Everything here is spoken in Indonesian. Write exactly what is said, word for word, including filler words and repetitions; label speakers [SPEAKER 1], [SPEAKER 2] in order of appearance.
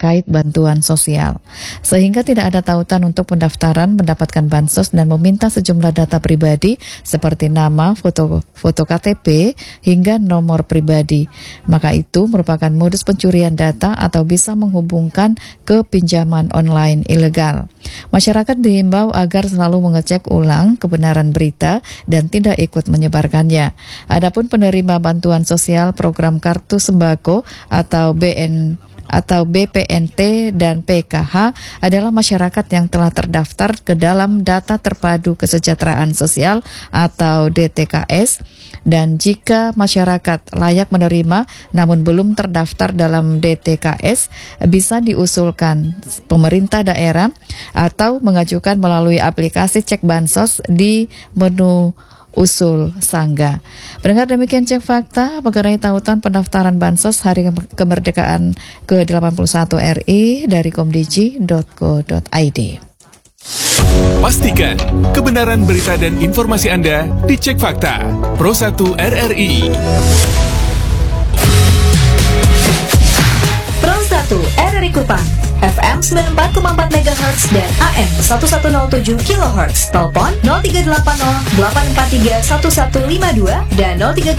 [SPEAKER 1] terkait bantuan sosial. Sehingga tidak ada tautan untuk pendaftaran mendapatkan bansos dan meminta sejumlah data pribadi seperti nama, foto, foto K T P, hingga nomor pribadi. Maka itu merupakan modus pencurian data atau bisa menghubungkan ke pinjaman online ilegal. Masyarakat diimbau agar selalu mengecek ulang kebenaran berita dan tidak ikut menyebarkannya. Adapun penerima bantuan sosial program Kartu Sembako atau B N atau B P N T dan P K H adalah masyarakat yang telah terdaftar ke dalam Data Terpadu Kesejahteraan Sosial atau D T K S, dan jika masyarakat layak menerima namun belum terdaftar dalam D T K S, bisa diusulkan pemerintah daerah atau mengajukan melalui aplikasi Cek Bansos di menu usul Sangga. Pendengar, demikian Cek Fakta mengenai tautan pendaftaran bansos Hari Kemerdekaan ke delapan puluh satu R I dari komdigi titik co titik i d.
[SPEAKER 2] Pastikan kebenaran berita dan informasi Anda dicek fakta. Pro satu R R I.
[SPEAKER 3] Pro satu R R I Kupang, F M sembilan puluh empat koma empat megahertz dan A M seribu seratus tujuh kilohertz. Telepon nol tiga delapan nol delapan empat tiga satu satu lima dua dan nol tiga